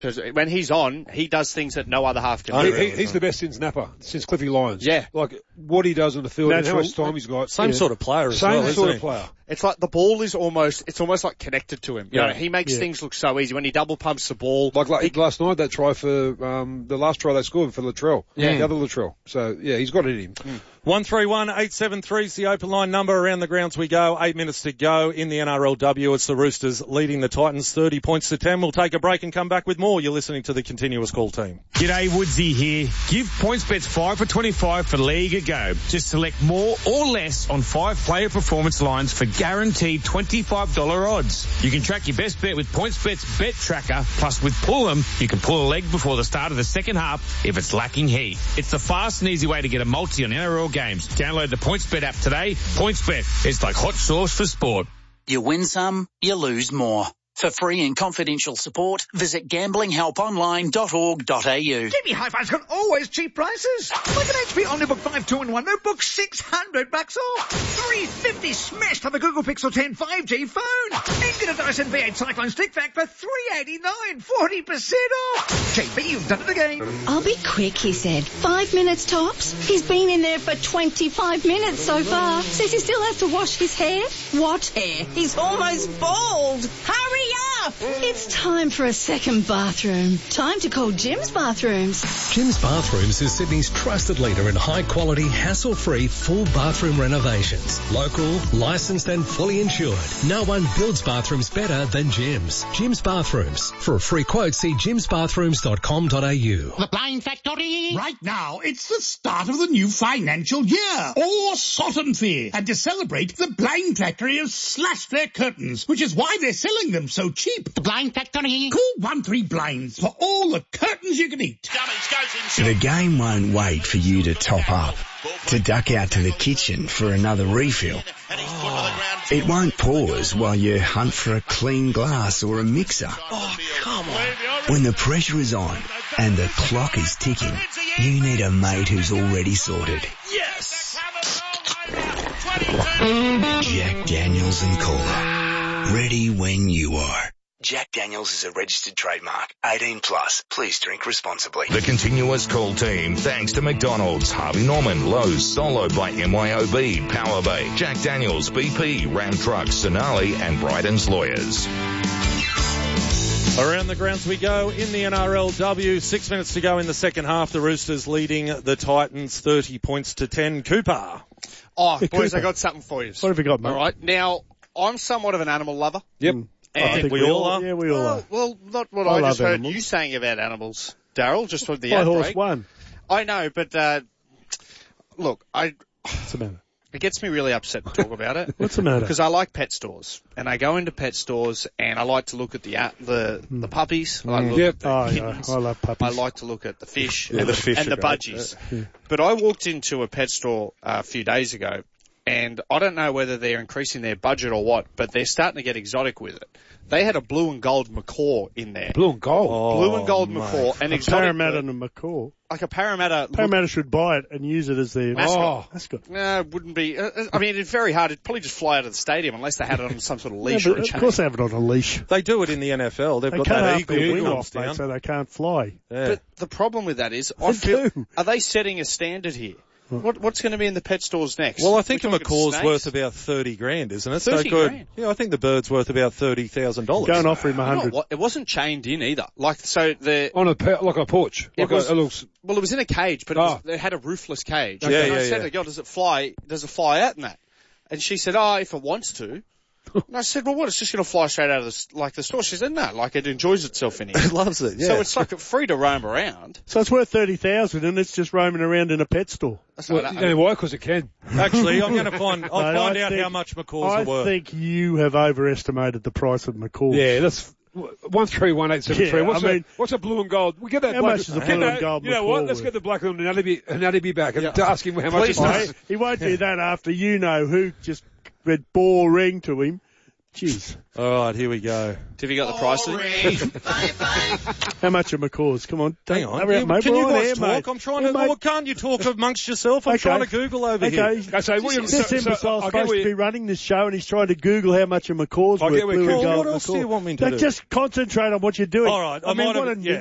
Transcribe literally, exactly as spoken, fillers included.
Because when he's on, he does things that no other half can Oh, do. he, he's the best since Napa, since Cliffy Lyons. Yeah. Like, what he does on the field and how much time he's got. Same yeah. sort of player as Same well, sort isn't of he? player. It's like the ball is almost, it's almost like connected to him. You Yeah. know, he makes Yeah. things look so easy. When he double pumps the ball. Like, like he, last night, that try for, um, the last try they scored for Latrell. Yeah. The other Latrell. So, yeah, he's got it in him. Mm. one three one eight seven three is the open line number. Around the grounds we go. Eight minutes to go in the N R L W. It's the Roosters leading the Titans thirty points to ten. We'll take a break and come back with more. You're listening to the Continuous Call team. G'day, Woodsy here. Give PointsBets five for twenty-five for League a go. Just select more or less on five player performance lines for guaranteed twenty-five dollars odds. You can track your best bet with PointsBet's Bet Tracker. Plus, with Pull'em, you can pull a leg before the start of the second half if it's lacking heat. It's the fast and easy way to get a multi on N R L games. Download the PointsBet app today. PointsBet, it's like hot sauce for sport. You win some, you lose more. For free and confidential support, visit gambling help online dot org dot a u. Jimmy Hi-Fi's got always cheap prices. Like an H P Omnibook five two in one notebook, six hundred bucks off. three fifty smashed on the Google Pixel ten five G phone. And get a Dyson V eight Cyclone Stick Vac for three eighty-nine, forty percent off. J B, you've done it again. I'll be quick, he said. Five minutes tops. He's been in there for twenty-five minutes so far. Says he still has to wash his hair. What hair? He's almost bald. Hurry up! It's time for a second bathroom. Time to call Jim's Bathrooms. Jim's Bathrooms is Sydney's trusted leader in high-quality, hassle-free, full bathroom renovations. Local, licensed and fully insured. No one builds bathrooms better than Jim's. Jim's Bathrooms. For a free quote, see jims bathrooms dot com dot a u. The Blind Factory. Right now, it's the start of the new financial year. Or Sotton Fair. And to celebrate, the Blind Factory has slashed their curtains, which is why they're selling them so cheap. The Blind Factory. Call one three blinds for all the curtains you can eat. The game won't wait for you to top up, to duck out to the kitchen for another refill. Oh. It won't pause while you hunt for a clean glass or a mixer. Oh, come on. When the pressure is on and the clock is ticking, you need a mate who's already sorted. Yes! Jack Daniels and Cola. Ready when you are. Jack Daniels is a registered trademark. eighteen plus. Please drink responsibly. The Continuous Call team, thanks to McDonald's, Harvey Norman, Lowe's, Solo by M Y O B, Power Bay, Jack Daniels, B P, Ram Trucks, Sonali and Bryden's Lawyers. Around the grounds we go in the N R L W. Six minutes to go in the second half. The Roosters leading the Titans thirty points to ten. Cooper. Oh, Yeah, boys, Cooper. I got something for you. What have you got, mate? All right. Now, I'm somewhat of an animal lover. Yep. And I think we all are. Yeah, we all well, are. well, not what I I, love just heard animals. you saying about animals, Daryl, just with the My horse outbreak. won. I know, but, uh, look, I, What's the matter? it gets me really upset to talk about it. What's the matter? Because I like pet stores, and I go into pet stores, and I like to look at the uh, the the puppies. I like to look Yep. at the Oh, yeah, kittens. I love puppies. I like to look at the fish, Yeah, and the fish and are the great. budgies. Yeah. But I walked into a pet store uh, a few days ago, and I don't know whether they're increasing their budget or what, but they're starting to get exotic with it. They had a blue and gold macaw in there. Blue and gold. Blue and gold mate. macaw, an A exotic Parramatta bird, and a macaw. like a Parramatta. Parramatta should buy it and use it as their Mascot. Oh, mascot. No, it wouldn't be. Uh, I mean, it's very hard. It'd probably just fly out of the stadium unless they had it on some sort of leash Yeah, or but a of chain. course they have it on a leash. They do it in the N F L. They've They got cut that half eagle their wing wing off, mate, down. so they can't fly. Yeah. But the problem with that is, I They feel, do. are they setting a standard here? What, what's going to be in the pet stores next? Well, I think a We're talking macaw's snakes? worth about thirty grand, isn't it? thirty so good. grand? Yeah, I think the bird's worth about thirty thousand dollars. Go and offer him a You know hundred. what? It wasn't chained in either. Like, so the, On a, pe- like a porch. It Like was- a, it looks, well, it was in a cage, but it, Ah. was, it had a roofless cage. Yeah, and yeah, I said yeah. to the girl, does it fly, does it fly out in that? And she said, oh, if it wants to. And I said, well, what? It's just going to fly straight out of the, s- like the store. She said, no, like it enjoys itself in here. It loves it, yeah. So it's like free to roam around. So it's worth thirty thousand, and it's just roaming around in a pet store. That's well, not- you know why? Because it can. Actually, I'm going to find, I'll Mate, find I out think- how much macaws I are worth. think you have overestimated the price of macaws. Yeah, that's one three one eight seven three. Yeah, What's I a mean- what's a blue and gold? We get that. How black, much is a get blue that- and gold You know what? macaw Let's worth? get the black and anatomy, anatomy back and Yeah. to ask him how much Please it don't. costs. He won't do that after you know who just read boring to him. Jeez. All right, here we go. Have you got the pricing? How much are McCaws? Come on. Hang on. Hurry up, You- mate. can We're you on guys air, talk? mate. I'm trying Yeah, to... mate. Well, can't you talk amongst yourself? I'm Okay. trying to Google over Okay. here. I say, William, this so- imbecile's so I'll supposed get to with- be running this show, and he's trying to Google how much a McCaw's I'll worth. get with Blue and Chris. gold What else do McCaw. you want me to Now, do? Just concentrate on what you're doing. All right, I I mean, might what have- an yeah.